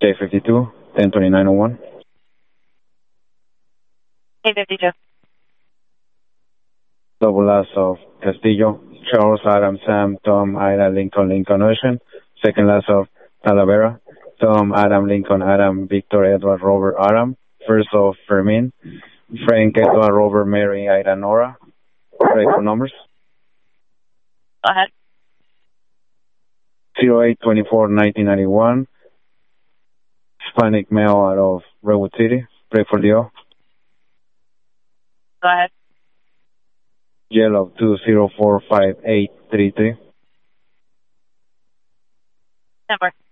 J52, 102901. J52. Double last of Castillo, Charles, Adam, Sam, Tom, Ida, Lincoln, Lincoln, Ocean. Second last of Talavera, Tom, Adam, Lincoln, Adam, Victor, Edward, Robert, Adam. First of Fermin, Frank, Edward, Robert, Mary, Ida, Nora. Ready for numbers? Go ahead. 08-24-1991. Hispanic male out of Redwood City. Pray for Leo. Go ahead. Yellow 2045833. Number.